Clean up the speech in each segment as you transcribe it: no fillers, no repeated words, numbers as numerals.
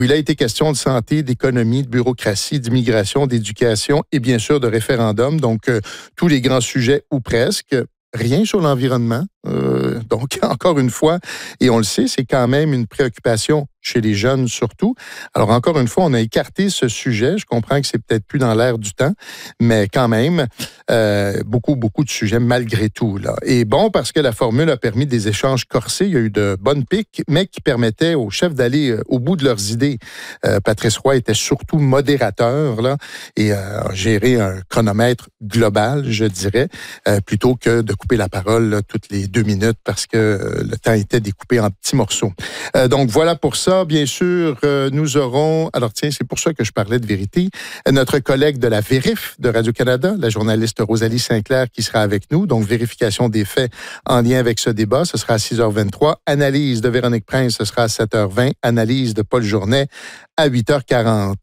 Il a été question de santé, d'économie, de bureaucratie, d'immigration, d'éducation et bien sûr de référendum. Donc, tous les grands sujets ou presque. Rien sur l'environnement. Donc, encore une fois, et on le sait, c'est quand même une préoccupation chez les jeunes surtout. Alors, encore une fois, on a écarté ce sujet. Je comprends que c'est peut-être plus dans l'air du temps, mais quand même, beaucoup de sujets malgré tout, là. Et bon, parce que la formule a permis des échanges corsés, il y a eu de bonnes piques, mais qui permettaient aux chefs d'aller au bout de leurs idées. Patrice Roy était surtout modérateur, là, et a géré un chronomètre global, je dirais, plutôt que de couper la parole là, toutes les 2 minutes parce que le temps était découpé en petits morceaux. Donc, voilà pour ça. Bien sûr, nous aurons... Alors, tiens, c'est pour ça que je parlais de vérité. Notre collègue de la Vérif de Radio-Canada, la journaliste Rosalie Sinclair, qui sera avec nous. Donc, vérification des faits en lien avec ce débat. Ce sera à 6h23. Analyse de Véronique Prince, ce sera à 7h20. Analyse de Paul Journet à 8h40.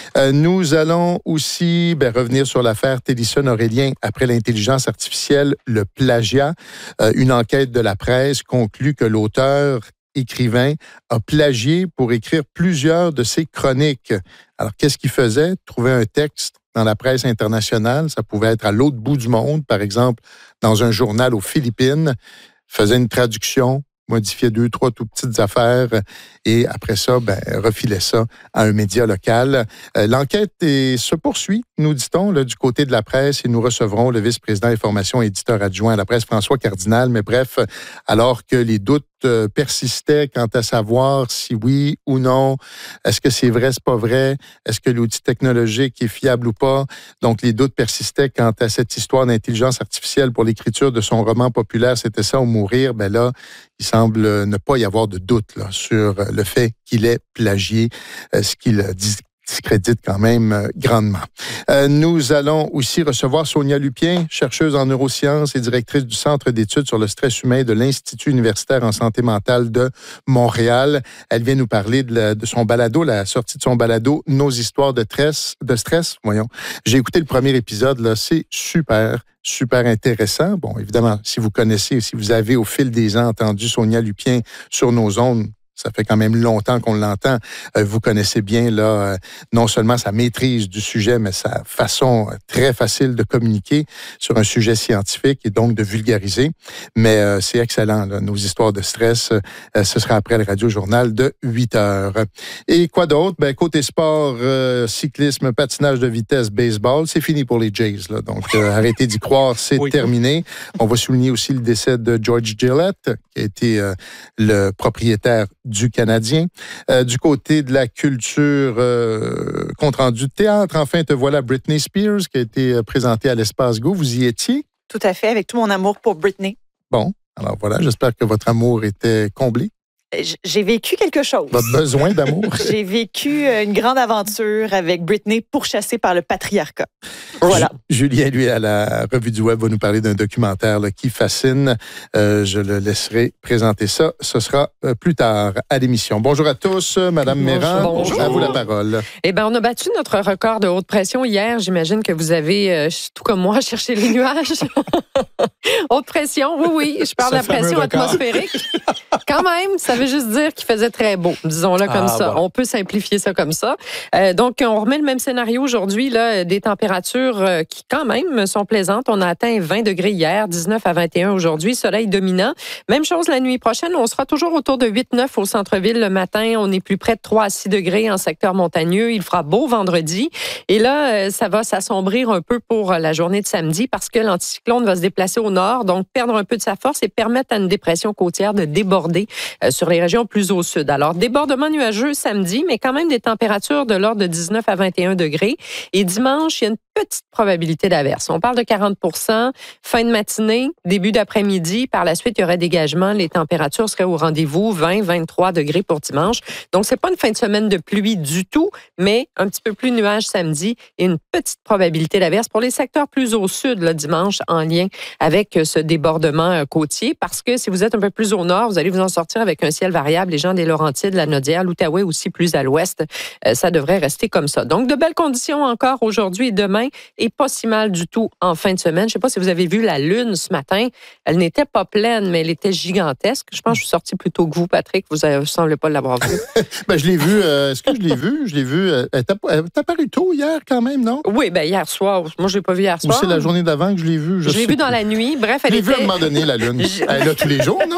Nous allons aussi revenir sur l'affaire Télisson-Aurélien après l'intelligence artificielle, le plagiat. Une enquête de la presse conclut que l'auteur écrivain a plagié pour écrire plusieurs de ses chroniques. Alors, qu'est-ce qu'il faisait? Trouver un texte dans la presse internationale, ça pouvait être à l'autre bout du monde, par exemple, dans un journal aux Philippines, faisait une traduction, modifiait 2, 3 tout petites affaires et après ça, refilait ça à un média local. L'enquête se poursuit, nous dit-on, là, du côté de la presse et nous recevrons le vice-président information et éditeur adjoint à la presse, François Cardinal. Mais bref, alors que les doutes persistaient quant à savoir si oui ou non, est-ce que c'est vrai, c'est pas vrai, est-ce que l'outil technologique est fiable ou pas. Donc, les doutes persistaient quant à cette histoire d'intelligence artificielle pour l'écriture de son roman populaire, c'était ça ou mourir. Ben là, il semble ne pas y avoir de doute là, sur le fait qu'il ait plagié, ce qu'il discrédite quand même grandement. Nous allons aussi recevoir Sonia Lupien, chercheuse en neurosciences et directrice du Centre d'études sur le stress humain de l'Institut universitaire en santé mentale de Montréal. Elle vient nous parler de son balado, la sortie de son balado « Nos histoires de stress ». Voyons. J'ai écouté le premier épisode, là, c'est super intéressant. Bon, évidemment, si vous connaissez, si vous avez au fil des ans entendu Sonia Lupien sur nos ondes, ça fait quand même longtemps qu'on l'entend. Vous connaissez bien là, non seulement sa maîtrise du sujet, mais sa façon très facile de communiquer sur un sujet scientifique et donc de vulgariser. Mais c'est excellent, là, nos histoires de stress. Ce sera après le radio-journal de 8h. Et quoi d'autre? Côté sport, cyclisme, patinage de vitesse, baseball, c'est fini pour les Jays. Là. Donc, arrêtez d'y croire, c'est terminé. On va souligner aussi le décès de George Gillette, qui a été le propriétaire du Canadien. Du côté de la culture, compte rendu de théâtre, enfin, te voilà Britney Spears, qui a été présentée à l'Espace Go. Vous y étiez? Tout à fait, avec tout mon amour pour Britney. Bon, alors voilà, j'espère que votre amour était comblé. J'ai vécu quelque chose. Votre besoin d'amour? J'ai vécu une grande aventure avec Britney pourchassée par le patriarcat. Voilà. Julien, lui, à la Revue du Web, va nous parler d'un documentaire là, qui fascine. Je le laisserai présenter ça. Ce sera plus tard à l'émission. Bonjour à tous. Madame Méran, bonjour. À vous la parole. Eh bien, on a battu notre record de haute pression hier. J'imagine que vous avez, tout comme moi, cherché les nuages. Haute pression, oui. Je parle de la pression atmosphérique. Quand même, ça veut juste dire qu'il faisait très beau, disons-le comme ça. Bon. On peut simplifier ça comme ça. Donc, on remet le même scénario aujourd'hui, là, des températures qui, quand même, sont plaisantes. On a atteint 20 degrés hier, 19 à 21 aujourd'hui, soleil dominant. Même chose la nuit prochaine, on sera toujours autour de 8-9 au centre-ville le matin. On est plus près de 3 à 6 degrés en secteur montagneux. Il fera beau vendredi. Et là, ça va s'assombrir un peu pour la journée de samedi parce que l'anticyclone va se déplacer au nord, donc perdre un peu de sa force et permettre à une dépression côtière de déborder sur les régions plus au sud. Alors, débordement nuageux samedi, mais quand même des températures de l'ordre de 19 à 21 degrés. Et dimanche, il y a une petite probabilité d'averse. On parle de 40 fin de matinée, début d'après-midi. Par la suite, il y aurait dégagement. Les températures seraient au rendez-vous, 20-23 degrés pour dimanche. Donc, c'est pas une fin de semaine de pluie du tout, mais un petit peu plus nuage samedi et une petite probabilité d'averse pour les secteurs plus au sud, le dimanche, en lien avec ce débordement côtier. Parce que si vous êtes un peu plus au nord, vous allez vous en sortir avec un ciel variable. Les gens des Laurentides, la Naudière, l'Outaouais aussi plus à l'ouest, ça devrait rester comme ça. Donc, de belles conditions encore aujourd'hui et demain matin et pas si mal du tout en fin de semaine. Je ne sais pas si vous avez vu la lune ce matin. Elle n'était pas pleine, mais elle était gigantesque. Je pense que je suis sortie plus tôt que vous, Patrick. Vous ne semblez pas l'avoir vue. Ben, je l'ai vue. Est-ce que je l'ai vue? Je l'ai vue. Elle t'a apparu tôt hier quand même, non? Oui, bien hier soir. Moi, je ne l'ai pas vue hier soir. Ou c'est la journée d'avant que je l'ai vue? Je l'ai vue dans la nuit. Bref, elle était... Je l'ai vue à un moment donné, la lune. Elle est là tous les jours, non?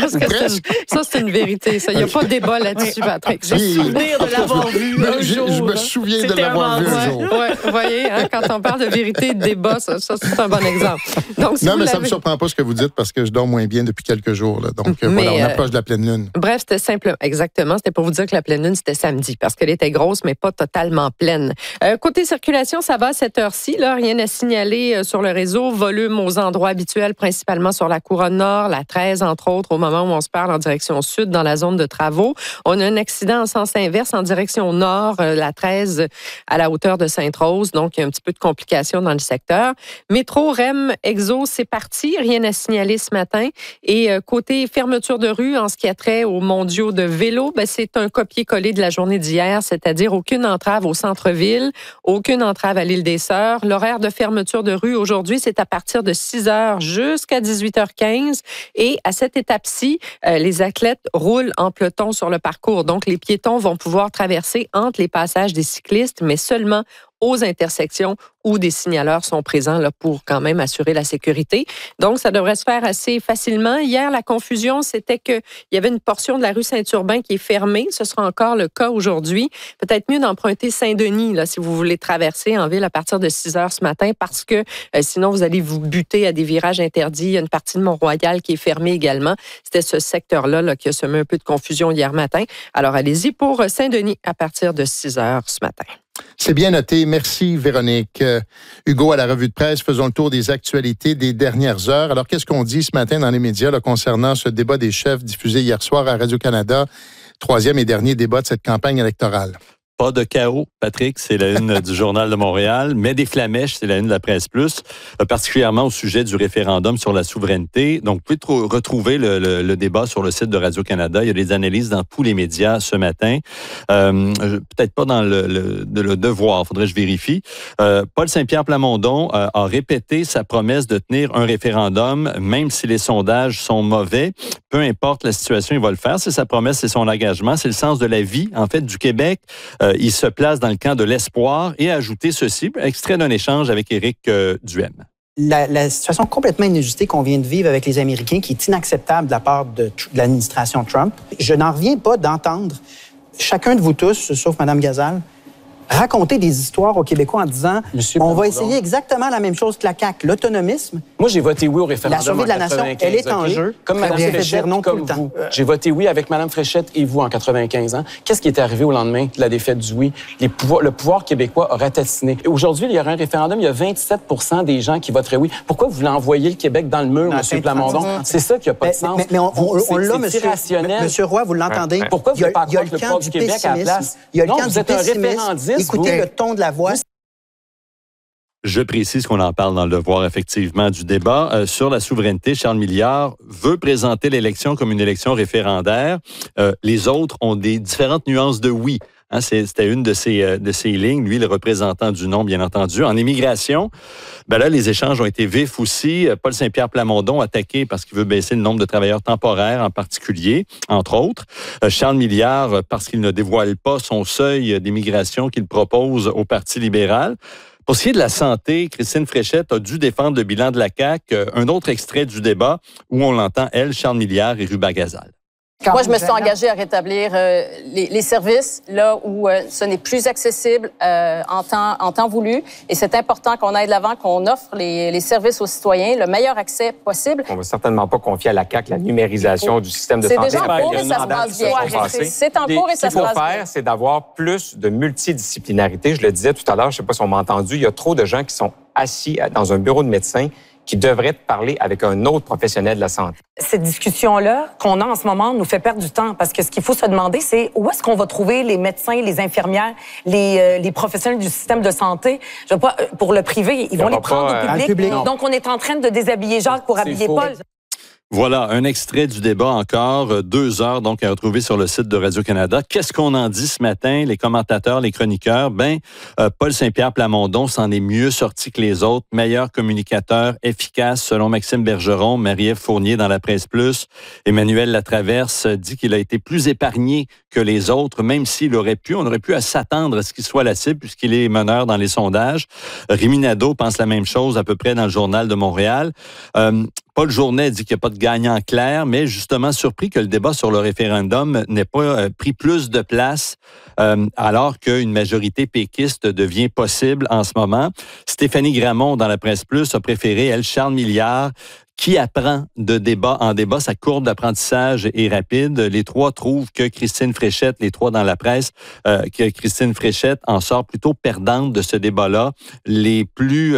Ça, c'est une vérité. Il n'y a pas de débat là-dessus, Patrick. J'ai souvenir de l'avoir vue un jour. Je me souviens de l'avoir vue un jour. Oui, vous voyez, quand on parle de vérité et de débat, ça c'est un bon exemple. Donc, si non, mais ça ne me surprend pas ce que vous dites parce que je dors moins bien depuis quelques jours. Là. Donc, voilà, on approche de la pleine lune. Bref, c'était simple. Exactement. C'était pour vous dire que la pleine lune, c'était samedi parce qu'elle était grosse, mais pas totalement pleine. Côté circulation, ça va à cette heure-ci. Là, rien à signaler sur le réseau. Volume aux endroits habituels, principalement sur la Couronne Nord, la 13, entre autres, au moment où on se parle en direction sud, dans la zone de travaux. On a un accident en sens inverse en direction nord, la 13, à la hauteur de Sainte-Rose. Donc, il y a un petit peu de complications dans le secteur. Métro, REM, Exo, c'est parti. Rien à signaler ce matin. Et côté fermeture de rue, en ce qui a trait aux mondiaux de vélo, ben, c'est un copier-coller de la journée d'hier, c'est-à-dire aucune entrave au centre-ville, aucune entrave à l'île des Sœurs. L'horaire de fermeture de rue aujourd'hui, c'est à partir de 6 h jusqu'à 18h15. Et à cette étape-ci, les athlètes roulent en peloton sur le parcours. Donc, les piétons vont pouvoir traverser entre les passages des cyclistes, mais seulement aux intersections où des signaleurs sont présents là, pour quand même assurer la sécurité. Donc, ça devrait se faire assez facilement. Hier, la confusion, c'était qu'il y avait une portion de la rue Saint-Urbain qui est fermée. Ce sera encore le cas aujourd'hui. Peut-être mieux d'emprunter Saint-Denis là, si vous voulez traverser en ville à partir de 6 h ce matin parce que sinon, vous allez vous buter à des virages interdits. Il y a une partie de Mont-Royal qui est fermée également. C'était ce secteur-là là, qui a semé un peu de confusion hier matin. Alors, allez-y pour Saint-Denis à partir de 6 h ce matin. C'est bien noté. Merci, Véronique. Hugo, à la revue de presse, faisons le tour des actualités des dernières heures. Alors, qu'est-ce qu'on dit ce matin dans les médias là, concernant ce débat des chefs diffusé hier soir à Radio-Canada, troisième et dernier débat de cette campagne électorale? Pas de chaos, Patrick, c'est la une du Journal de Montréal, mais des flamèches, c'est la une de la Presse Plus, particulièrement au sujet du référendum sur la souveraineté. Donc, vous pouvez retrouver le débat sur le site de Radio-Canada. Il y a des analyses dans tous les médias ce matin. Peut-être pas dans le Devoir, faudrait que je vérifie. Paul Saint-Pierre Plamondon a répété sa promesse de tenir un référendum, même si les sondages sont mauvais. Peu importe la situation, il va le faire. C'est sa promesse, c'est son engagement, c'est le sens de la vie, en fait, du Québec. Il se place dans le camp de l'espoir et a ajouté ceci, extrait d'un échange avec Éric Duhem. La situation complètement inajustée qu'on vient de vivre avec les Américains, qui est inacceptable de la part de l'administration Trump, je n'en reviens pas d'entendre chacun de vous tous, sauf Mme Gazal, raconter des histoires aux Québécois en disant on va essayer exactement la même chose que la CAQ, l'autonomisme. Moi, j'ai voté oui au référendum. La survie de la nation, elle est en jeu. Comme Mme Fréchette, comme vous. J'ai voté oui avec Mme Fréchette et vous en 95 ans. Qu'est-ce qui est arrivé au lendemain de la défaite du oui? Le pouvoir québécois a ratatiné. Aujourd'hui, il y aura un référendum, il y a 27 % des gens qui voteraient oui. Pourquoi vous voulez envoyer le Québec dans le mur, M. Plamondon? C'est ça qui n'a pas de sens. Mais on l'a, Monsieur Roy, vous l'entendez. Pourquoi vous n'êtes pas contre le pouvoir du Québec à la place? Il y a le camp du pessimisme. Écoutez le ton de la voix. Je précise qu'on en parle dans le Devoir, effectivement, du débat. Sur la souveraineté, Charles Milliard veut présenter l'élection comme une élection référendaire. Les autres ont des différentes nuances de oui. Hein, c'était une de ses lignes, lui, le représentant du non, bien entendu. En immigration, ben là, les échanges ont été vifs aussi. Paul Saint-Pierre Plamondon attaqué parce qu'il veut baisser le nombre de travailleurs temporaires en particulier, entre autres. Charles Milliard parce qu'il ne dévoile pas son seuil d'immigration qu'il propose au Parti libéral. Pour ce qui est de la santé, Christine Fréchette a dû défendre le bilan de la CAQ. Un autre extrait du débat où on l'entend, elle, Charles Milliard et Ruba Gazal. Moi, je me suis engagée à rétablir les services là où ce n'est plus accessible en temps voulu. Et c'est important qu'on aille de l'avant, qu'on offre les services aux citoyens, le meilleur accès possible. On ne va certainement pas confier à la CAQ la numérisation du système de santé. C'est déjà en cours et ça se passe bien. C'est en cours et ça se passe bien. Ce qu'il faut faire, c'est d'avoir plus de multidisciplinarité. Je le disais tout à l'heure, je ne sais pas si on m'a entendu, il y a trop de gens qui sont assis dans un bureau de médecin qui devrait parler avec un autre professionnel de la santé. Cette discussion-là qu'on a en ce moment nous fait perdre du temps parce que ce qu'il faut se demander, c'est où est-ce qu'on va trouver les médecins, les infirmières, les professionnels du système de santé. Je veux pas, pour le privé, ils vont les prendre au public. Donc, on est en train de déshabiller Jacques pour habiller Paul. Voilà, un extrait du débat encore, 2 heures donc à retrouver sur le site de Radio-Canada. Qu'est-ce qu'on en dit ce matin, les commentateurs, les chroniqueurs? Paul Saint-Pierre Plamondon s'en est mieux sorti que les autres, meilleur communicateur, efficace selon Maxime Bergeron, Marie-Ève Fournier dans la Presse Plus. Emmanuel Latraverse dit qu'il a été plus épargné que les autres, même s'il aurait pu, on aurait pu s'attendre à ce qu'il soit la cible puisqu'il est meneur dans les sondages. Rémi Nadeau pense la même chose à peu près dans le Journal de Montréal. Paul Journet dit qu'il n'y a pas de gagnant clair, mais justement surpris que le débat sur le référendum n'ait pas pris plus de place alors qu'une majorité péquiste devient possible en ce moment. Stéphanie Gramont, dans la Presse Plus, a préféré, elle, Charles Milliard, qui apprend de débat en débat. Sa courbe d'apprentissage est rapide. Les trois trouvent que Christine Fréchette, les trois dans la presse, que Christine Fréchette en sort plutôt perdante de ce débat-là. Les plus,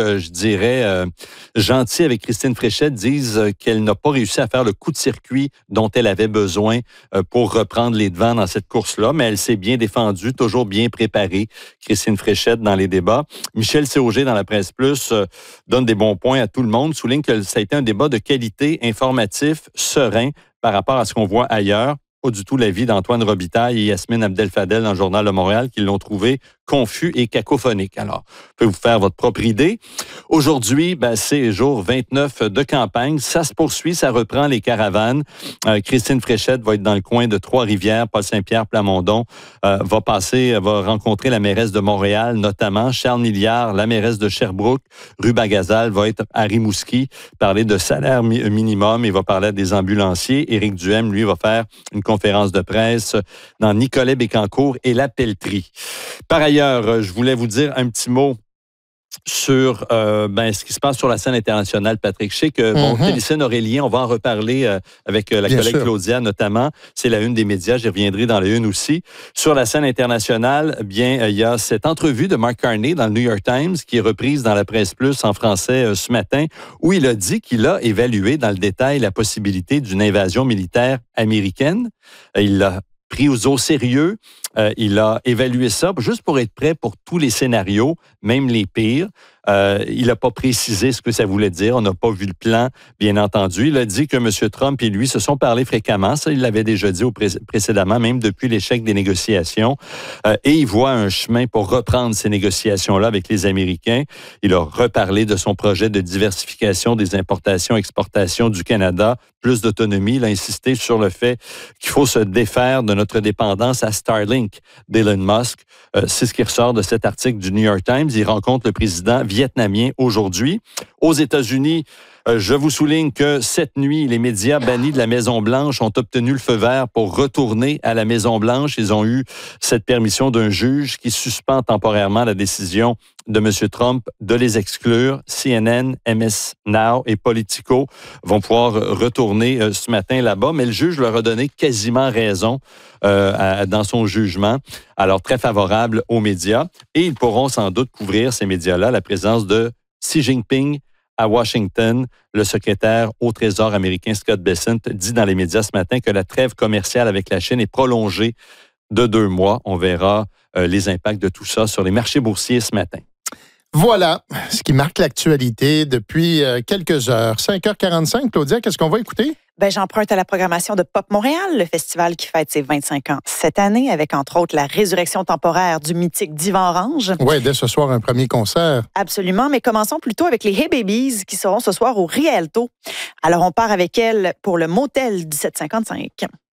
gentils avec Christine Fréchette disent qu'elle n'a pas réussi à faire le coup de circuit dont elle avait besoin pour reprendre les devants dans cette course-là, mais elle s'est bien défendue, toujours bien préparée, Christine Fréchette, dans les débats. Michel Sauger, dans la Presse Plus, donne des bons points à tout le monde, souligne que ça a été un débat de qualité, informatif, serein par rapport à ce qu'on voit ailleurs. Pas du tout l'avis d'Antoine Robitaille et Yasmine Abdel-Fadel dans le Journal de Montréal qui l'ont trouvé confus et cacophonique. Alors, vous pouvez vous faire votre propre idée. Aujourd'hui, c'est jour 29 de campagne. Ça se poursuit, ça reprend les caravanes. Christine Fréchette va être dans le coin de Trois-Rivières. Paul Saint-Pierre Plamondon va rencontrer la mairesse de Montréal, notamment Charles Milliard, la mairesse de Sherbrooke. Ruba Gazal va être à Rimouski, parler de salaire minimum. Il va parler des ambulanciers. Éric Duhem, lui, va faire une conférence de presse dans Nicolet-Bécancour et la Pelletrie. Par ailleurs, je voulais vous dire un petit mot sur ce qui se passe sur la scène internationale, Patrick. Je sais que Félicine Aurélien, on va en reparler avec la Bien collègue sûr. Claudia notamment. C'est la une des médias, j'y reviendrai dans la une aussi. Sur la scène internationale, il y a cette entrevue de Mark Carney dans le New York Times qui est reprise dans la Presse Plus en français ce matin, où il a dit qu'il a évalué dans le détail la possibilité d'une invasion militaire américaine. Il l'a pris au sérieux. Il a évalué ça juste pour être prêt pour tous les scénarios, même les pires. Il n'a pas précisé ce que ça voulait dire. On n'a pas vu le plan, bien entendu. Il a dit que M. Trump et lui se sont parlé fréquemment. Ça, il l'avait déjà dit précédemment, même depuis l'échec des négociations. Et il voit un chemin pour reprendre ces négociations-là avec les Américains. Il a reparlé de son projet de diversification des importations-exportations du Canada, plus d'autonomie. Il a insisté sur le fait qu'il faut se défaire de notre dépendance à Starlink d'Elon Musk. C'est ce qui ressort de cet article du New York Times. Il rencontre le président vietnamien aujourd'hui. Aux États-Unis, je vous souligne que cette nuit, les médias bannis de la Maison-Blanche ont obtenu le feu vert pour retourner à la Maison-Blanche. Ils ont eu cette permission d'un juge qui suspend temporairement la décision de M. Trump de les exclure. CNN, MS Now et Politico vont pouvoir retourner ce matin là-bas, mais le juge leur a donné quasiment raison dans son jugement. Alors, très favorable aux médias. Et ils pourront sans doute couvrir ces médias-là, la présence de Xi Jinping à Washington. Le secrétaire au Trésor américain Scott Bessent dit dans les médias ce matin que la trêve commerciale avec la Chine est prolongée de 2 mois. On verra les impacts de tout ça sur les marchés boursiers ce matin. Voilà ce qui marque l'actualité depuis quelques heures. 5h45, Claudia, qu'est-ce qu'on va écouter? J'emprunte à la programmation de Pop Montréal, le festival qui fête ses 25 ans cette année, avec entre autres la résurrection temporaire du mythique Divan Orange. Oui, dès ce soir, un premier concert. Absolument, mais commençons plutôt avec les Hey Babies qui seront ce soir au Rialto. Alors, on part avec elles pour le Motel 1755.